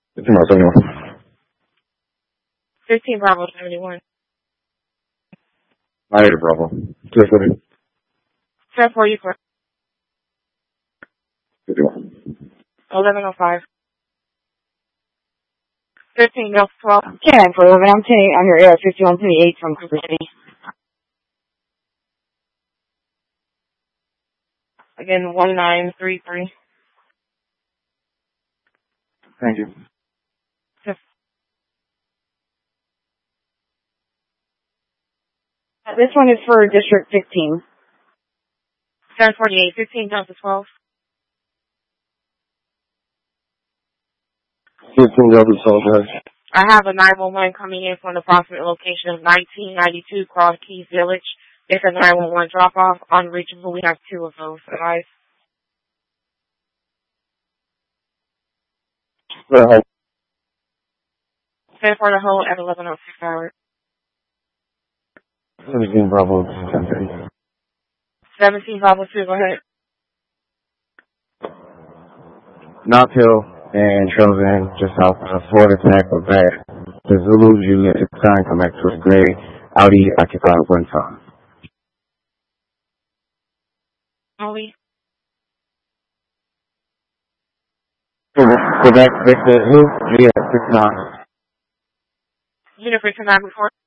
15 Bravo 71. 15 Bravo 71. 98 Bravo. 240. 10-4, for 51. 1105. 15 Delta 12. 10 for 11. I'm here air 5128 from Cooper City. Again, 1933. Thank you. This one is for District 15. 1048, 15 Delta 12. 15 Delta 12, I have a 911 coming in from the approximate location of 1992 Cross Keys Village. It's a 911 drop-off. Unreachable. We have 2 of those, guys. Right. 10 for the hold at 11:06 hours. 17 Bravo 1030. 17 Bravo 2, go ahead. Knob Hill and Chosen, just south of Florida Tech or back. The Zulu Juliet 69 come back to a gray Audi occupied 1 time. Audi. Quebec Victor who? Juliet 69. Unit 59 before.